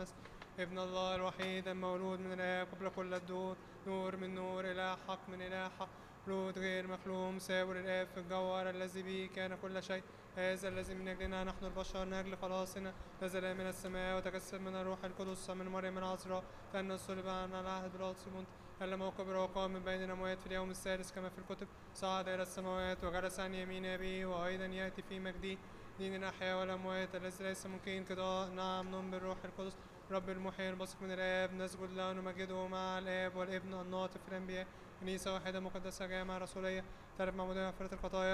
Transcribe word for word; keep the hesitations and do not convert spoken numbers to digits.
المسيح ابن الله الوحيد المولود من الآب قبل كل الدور، نور من نور، إله حق من إله حق، مولود غير مخلوق، مساوي للآب في الجوهر، الذي به كان كل شيء. هذا الذي من أجلنا نحن البشر من أجل خلاصنا نزل من السماء وتجسد من الروح القدس من مريم العذراء، فإن صلب عنا العهد بلاطس المنت، ألم وكبر وقام من بين الأموات في اليوم الثالث كما في الكتب، صعد إلى السماوات وجلس عن يمين أبيه، وأيضا يأتي في مجده دين الأحياء والأموات، الذي ليس ممكن انقضاء. نعم نؤمن بالروح القدس رب المحيي البثق من الآب، نسجد له ونمجده مع الآب والابن الناطق في الأنبياء، كنيسة واحدة مقدسة جامعة رسولية، تعرف معمودية مغفرة الخطايا،